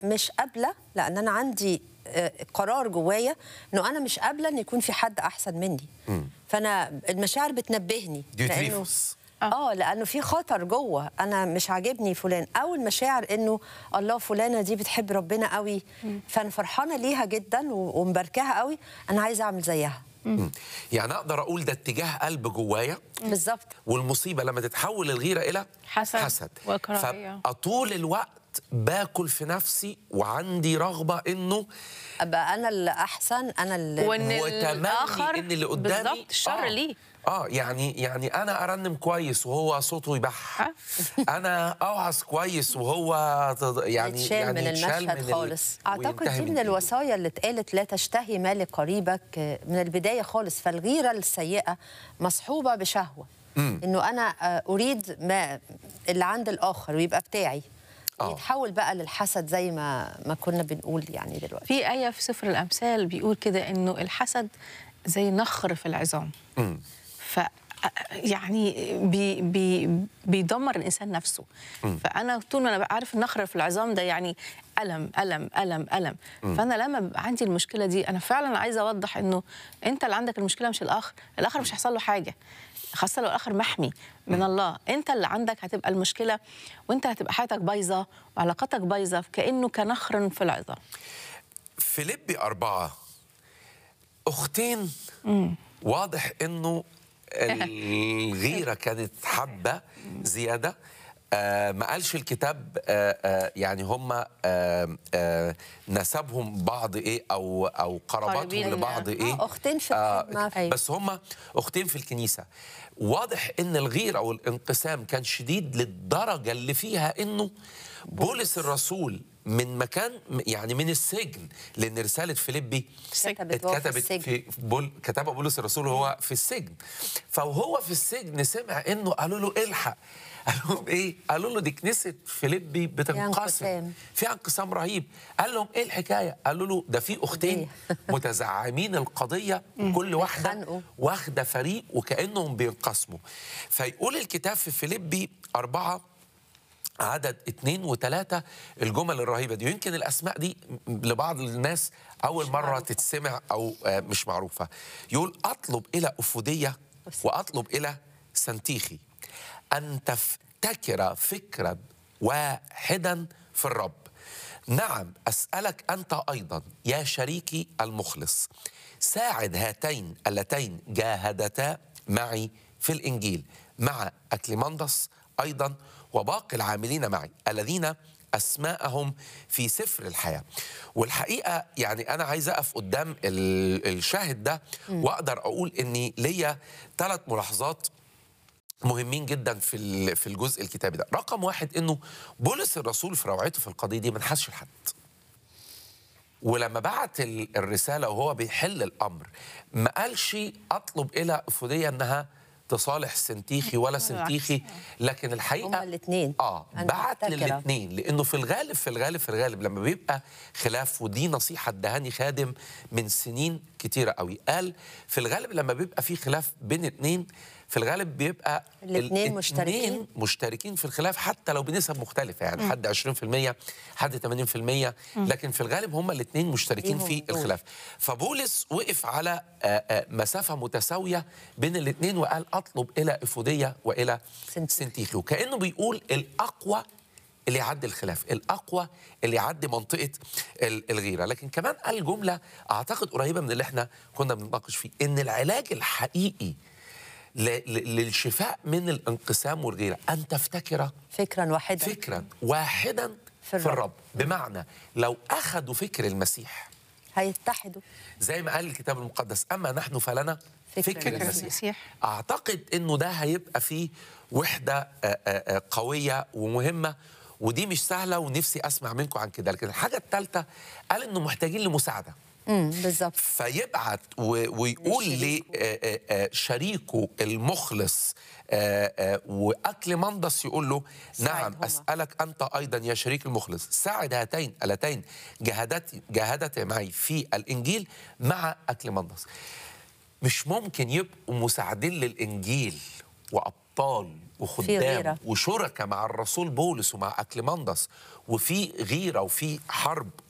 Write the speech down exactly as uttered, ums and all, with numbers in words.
مش قابله، لان انا عندي آه، قرار جوايا انه انا مش قابله ان يكون في حد احسن مني. مم. فانا المشاعر بتنبهني لانه ديوتريفوس. اه لانه في خطر جوه، انا مش عاجبني فلان، او المشاعر انه الله فلانه دي بتحب ربنا قوي، فانا فرحانه ليها جدا و- ومباركاها قوي، انا عايزه اعمل زيها. مم. يعني اقدر اقول ده اتجاه قلب جوايا، بالظبط. والمصيبه لما تتحول الغيره الى حسد حسد وكراهية. فطول الوقت باكل في نفسي وعندي رغبه انه ابقى انا اللي احسن، انا اللي وان وتمني الاخر ان اللي قدامي بالظبط الشر آه ليه. اه يعني يعني انا ارنم كويس وهو صوته يبح، آه. انا اوعظ كويس وهو تض- يعني يتشال يعني من يتشال المشهد من ال- خالص. اعتقد وينتهي دي من إيده. الوصايا اللي اتقالت، لا تشتهي مال قريبك من البدايه خالص. فالغيره السيئه مصحوبه بشهوه، انه انا آه، اريد ما اللي عند الاخر ويبقى بتاعي، آه. يتحول بقى للحسد زي ما ما كنا بنقول يعني دلوقتي. في آية في سفر الأمثال بيقول كده إنه الحسد زي نخر في العظام. مم. ف يعني بي بي بيدمر الإنسان نفسه. فأنا طول ما أنا ببقى عارف النخر في العظام ده يعني ألم ألم ألم ألم. فأنا لما بيبقى عندي المشكلة دي أنا فعلا عايزة أوضح إنه أنت اللي عندك المشكلة مش الآخر، الآخر مش هيحصل له حاجة، خاصة لو الآخر محمي من الله. أنت اللي عندك هتبقى المشكلة، وأنت هتبقى حياتك بايظة وعلاقاتك بايظة، كأنه كنخر في العظام. فيليبي أربعة، أختين واضح إنه الغيرة كانت حبة زيادة. آه ما قالش الكتاب آه آه يعني هم آه آه نسبهم بعض ايه او او قراباتهم قريبين. لبعض ايه. آه، أختين في الخدمة. أيوة. بس هم اختين في الكنيسة. واضح ان الغيرة والانقسام كان شديد للدرجة اللي فيها انه بولس الرسول من مكان يعني من السجن، لان رسالة فيليبي كتبت وهو في اتكتبت السجن. في بول كتبها بولس الرسول وهو في السجن. فوهو في السجن سمع انه قالوا له الحق، قالوا لهم ايه؟ قالوا له دي كنيسة فيليبي بتنقسم، انقسام. في انقسام رهيب. قال لهم ايه الحكايه؟ قالوا له ده في اختين متزعمين القضيه، كل واحده بيتخانقوا. واخده فريق وكانهم بينقسموا. فيقول الكتاب في فيليبي أربعة عدد اثنين وثلاثة الجمل الرهيبة دي، ويمكن الأسماء دي لبعض الناس أول مرة معروفة. تتسمع أو آه، مش معروفة. يقول أطلب إلى أفودية وأطلب إلى سنتيخي أن تفتكر فكرا واحدا في الرب. نعم أسألك أنت أيضا يا شريكي المخلص، ساعد هاتين اللتين جاهدتا معي في الإنجيل مع أكليماندس أيضا وباقي العاملين معي الذين أسماءهم في سفر الحياة. والحقيقة يعني أنا عايز أقف قدام ال- الشاهد ده وأقدر أقول إني ليا ثلاث ملاحظات مهمين جدا في ال- في الجزء الكتابي ده. رقم واحد إنه بولس الرسول في روعته في القضية دي ما نحسش لحد، ولما بعت ال- الرسالة وهو بيحل الأمر ما قالش أطلب إلى أفودية أنها تصالح سنتيخي ولا سنتيخي، لكن الحقيقة هما الاثنين. اه بعت للاثنين، لانه في الغالب في الغالب في الغالب لما بيبقى خلاف، ودي نصيحه ادهاني خادم من سنين كتيره قوي، قال في الغالب لما بيبقى في خلاف بين اثنين في الغالب بيبقى الاتنين مشتركين. مشتركين في الخلاف حتى لو بنسب مختلفه، يعني حد عشرين في المية حد ثمانين في المية، لكن في الغالب هم الاثنين مشتركين ليهم في دور. الخلاف. فبولس وقف على آه، آه، مسافه متساويه بين الاثنين وقال اطلب الى افوديه والى سنتيخي. سنتيخي، وكأنه بيقول الأقوى اللي يعدي الخلاف، الأقوى اللي يعدي منطقة ال- الغيرة. لكن كمان قال جملة أعتقد قريبة من اللي احنا كنا بنناقش فيه، إن العلاج الحقيقي ل- ل- للشفاء من الانقسام والغيرة أن تفتكر فكرا واحدا. فكرا واحدا في في الرب. الرب. بمعنى لو أخذوا فكر المسيح هيتحدوا. زي ما قال الكتاب المقدس أما نحن فلنا فكر فكر, المسيح. المسيح. المسيح. أعتقد أنه ده هيبقى فيه وحدة آه، آه، آه، قوية ومهمة، ودي مش سهلة ونفسي أسمع منكم عن كده. لكن الحاجة الثالثة قال أنه محتاجين لمساعدة، امم بالظبط. فيبعت و- ويقول لشريكه المخلص آه، آه، وأكليماندس يقول له نعم ساعدهما. أسألك أنت أيضا يا شريك المخلص ساعد هاتين اللتين جاهدت جاهدت معي في الإنجيل مع أكليماندس. مش ممكن يبقوا مساعدين للإنجيل وأبطال ابطال في وخدام غيرة. وشركاء مع الرسول بولس ومع اكليماندس، وفي غيره وفي حرب